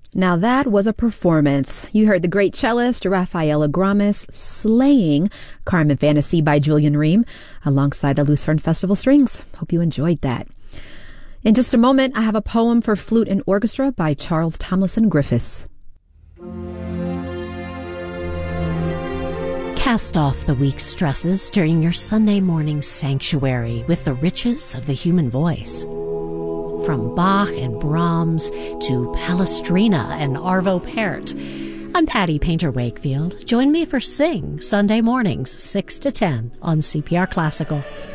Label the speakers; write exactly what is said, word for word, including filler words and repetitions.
Speaker 1: Now that was a performance. You heard the great cellist Rafaela Gramis slaying Carmen Fantasy by Julian Ream alongside the Lucerne Festival Strings. Hope you enjoyed that. In just a moment, I have a poem for flute and orchestra by Charles Tomlinson Griffiths.
Speaker 2: Cast off the week's stresses during your Sunday morning sanctuary with the riches of the human voice. From Bach and Brahms to Palestrina and Arvo Pärt, I'm Patty Painter Wakefield. Join me for Sing Sunday mornings, six to ten on C P R Classical.